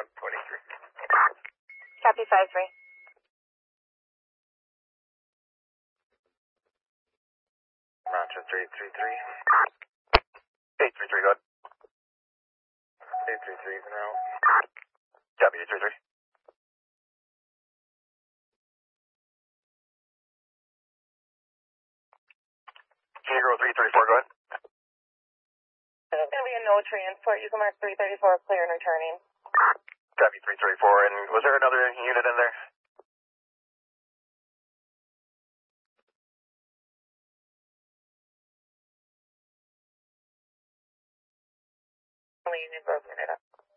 23. Copy 5-3. Manchester 833. 833, go ahead. 833 is now. Copy 833. Negro 334, go ahead. There's going to be a no transport. You can mark 334 clear and returning. Copy 334, and was there another unit in there? Only unit broken it up.